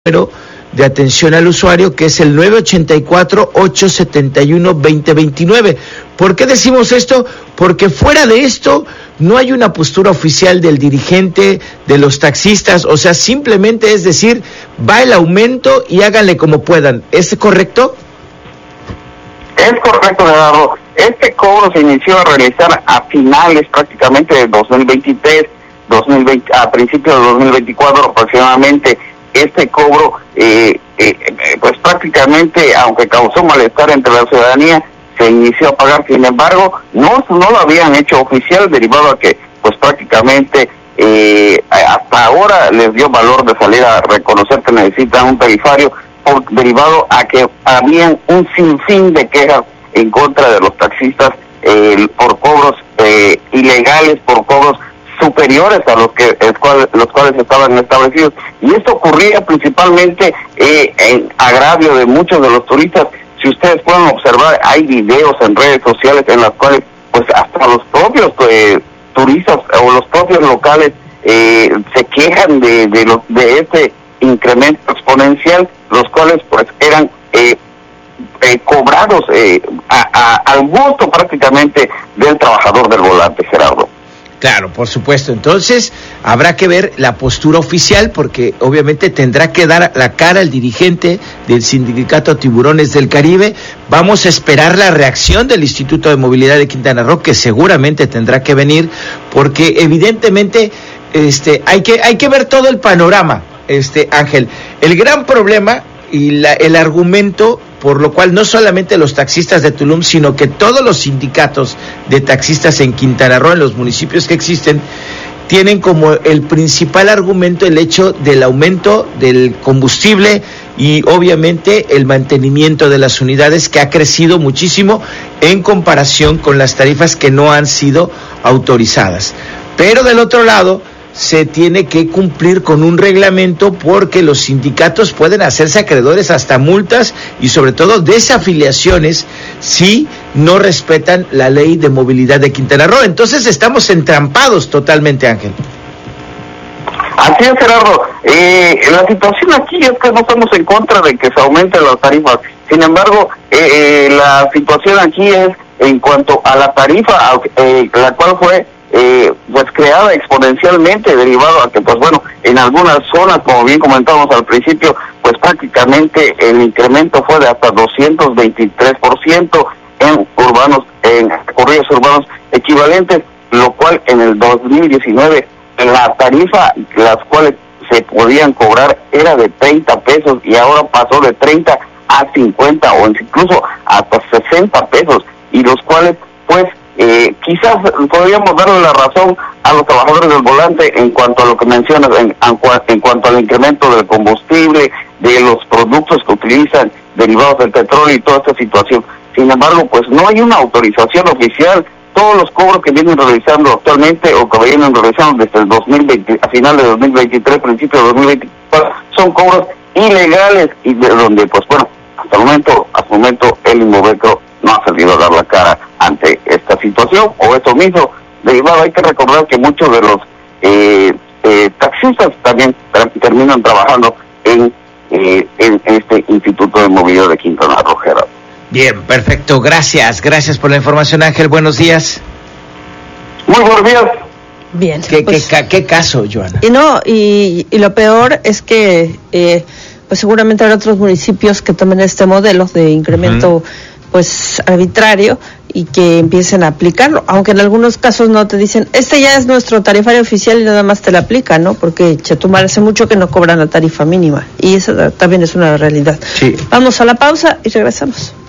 de atención al usuario, que es el 984-871-2029. ¿Por qué decimos esto? Porque fuera de esto no hay una postura oficial del dirigente, de los taxistas, o sea, simplemente es decir, va el aumento y háganle como puedan. ¿Es correcto? Es correcto, Gerardo. Este cobro se inició a realizar a finales prácticamente de 2023, a principios de 2024 aproximadamente. Este cobro, pues prácticamente, aunque causó malestar entre la ciudadanía, se inició a pagar. Sin embargo, no lo habían hecho oficial, derivado a que, pues prácticamente, hasta ahora les dio valor de salir a reconocer que necesitan un tarifario, derivado a que habían un sinfín de quejas en contra de los taxistas por cobros ilegales, por cobros superiores a los cuales estaban establecidos, y esto ocurría principalmente en agravio de muchos de los turistas. Si ustedes pueden observar, hay videos en redes sociales en las cuales pues hasta los propios turistas o los propios locales se quejan de este incremento exponencial, los cuales pues eran cobrados al gusto prácticamente del trabajador del volante, Gerardo. Claro, por supuesto. Entonces, habrá que ver la postura oficial, porque obviamente tendrá que dar la cara el dirigente del Sindicato Tiburones del Caribe. Vamos a esperar la reacción del Instituto de Movilidad de Quintana Roo, que seguramente tendrá que venir, porque evidentemente hay que ver todo el panorama, Ángel. El gran problema y el argumento por lo cual no solamente los taxistas de Tulum, sino que todos los sindicatos de taxistas en Quintana Roo, en los municipios que existen, tienen como el principal argumento el hecho del aumento del combustible y obviamente el mantenimiento de las unidades, que ha crecido muchísimo en comparación con las tarifas que no han sido autorizadas. Pero del otro lado, se tiene que cumplir con un reglamento, porque los sindicatos pueden hacerse acreedores hasta multas y sobre todo desafiliaciones si no respetan la ley de movilidad de Quintana Roo. Entonces estamos entrampados totalmente, Ángel. Así es, Gerardo. La situación aquí es que no estamos en contra de que se aumenten las tarifas. Sin embargo, la situación aquí es en cuanto a la tarifa, la cual fue pues creada exponencialmente, derivado a que, pues bueno, en algunas zonas, como bien comentábamos al principio, pues prácticamente el incremento fue de hasta 223% en recorridos urbanos equivalentes, lo cual en el 2019 la tarifa las cuales se podían cobrar era de 30 pesos y ahora pasó de 30 a 50 o incluso hasta 60 pesos, y los cuales pues quizás podríamos darle la razón a los trabajadores del volante en cuanto a lo que mencionas, en cuanto al incremento del combustible, de los productos que utilizan derivados del petróleo y toda esta situación. Sin embargo, pues no hay una autorización oficial. Todos los cobros que vienen realizando actualmente o que vienen realizando desde el 2020, a final de 2023, principio de 2024, son cobros ilegales y de donde, pues bueno, hasta el momento el Inmovecro no ha salido a dar la cara ante esta situación o eso mismo. Derivado, hay que recordar que muchos de los taxistas también terminan trabajando en este Instituto de Movilidad de Quintana Roo. Bien, perfecto, gracias por la información, Ángel, buenos días. Muy buenos días. Bien. ¿Qué caso, Joana? Y lo peor es que pues seguramente habrá otros municipios que tomen este modelo de incremento pues arbitrario y que empiecen a aplicarlo, aunque en algunos casos no te dicen, ya es nuestro tarifario oficial y nada más te la aplica, ¿no? Porque Chetumal hace mucho que no cobran la tarifa mínima y eso también es una realidad. Sí. Vamos a la pausa y regresamos.